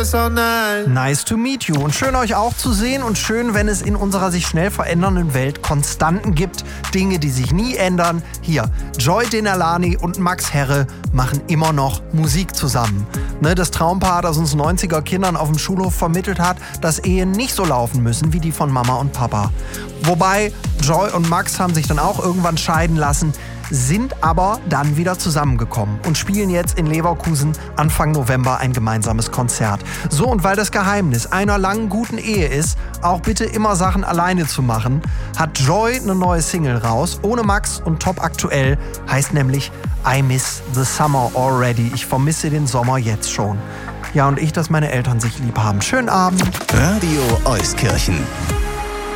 this all night. Nice to meet you und schön euch auch zu sehen und schön, wenn es in unserer sich schnell verändernden Welt Konstanten gibt, Dinge, die sich nie ändern. Hier, Joy Denalani und Max Herre machen immer noch Musik zusammen. Ne, das Traumpaar, das uns 90er Kindern auf dem Schulhof vermittelt hat, dass Ehen nicht so laufen müssen wie die von Mama und Papa. Wobei Joy und Max haben sich dann auch irgendwann scheiden lassen, sind aber dann wieder zusammengekommen und spielen jetzt in Leverkusen Anfang November ein gemeinsames Konzert. So, und weil das Geheimnis einer langen, guten Ehe ist, auch bitte immer Sachen alleine zu machen, hat Joy eine neue Single raus, ohne Max und top aktuell, heißt nämlich I Miss the Summer Already. Ich vermisse den Sommer jetzt schon. Ja, und ich, dass meine Eltern sich lieb haben. Schönen Abend. Radio Euskirchen.